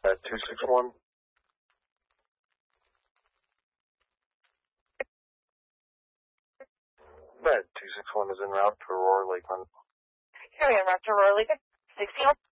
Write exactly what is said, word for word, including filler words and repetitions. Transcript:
At two six one. Bed two six one is en route to Aurora Lakeland. Carry on route to Aurora Lakeland. sixteen.